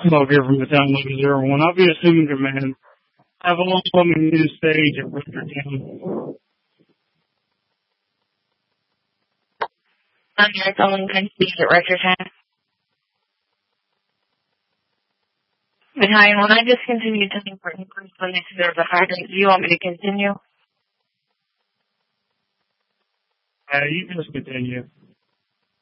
Love here from the town of 01. I'll be assuming command. I have a long-coming new stage at Ruthertown. I'm here calling good speed at Ruthertown. But hi, and when I discontinued testing for increased limits, there's a high rate. Do you want me to continue? You just continue.